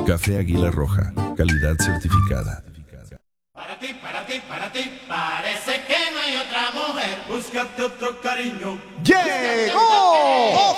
Café Águila Roja, calidad certificada. Para ti, parece que no hay otra mujer. Búscate otro cariño. Llegó